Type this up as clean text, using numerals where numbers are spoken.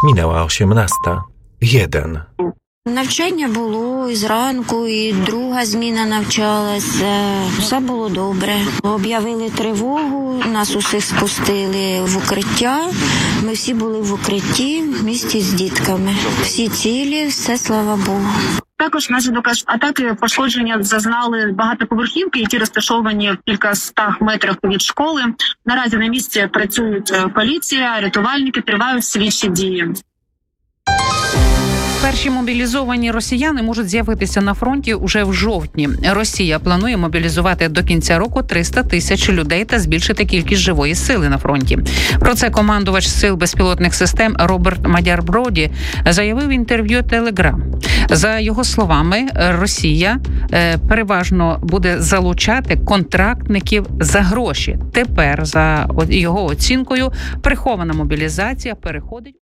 Minęła 18. 1. Навчання було і зранку, і друга зміна навчалася. Все було добре. Об'явили тривогу, нас усіх спустили в укриття. Ми всі були в укритті в місті з дітками. Всі цілі, все, слава Богу. Також внаслідок атаки пошкодження зазнали багатоповерхівки, які розташовані в кількастах метрах від школи. Наразі на місці працюють поліція, рятувальники, тривають слідчі дії. Перші мобілізовані росіяни можуть з'явитися на фронті уже в жовтні. Росія планує мобілізувати до кінця року 300 тисяч людей та збільшити кількість живої сили на фронті. Про це командувач сил безпілотних систем Роберт Мадяр-Броді заявив в інтерв'ю Телеграм. За його словами, Росія переважно буде залучати контрактників за гроші. Тепер, за його оцінкою, прихована мобілізація переходить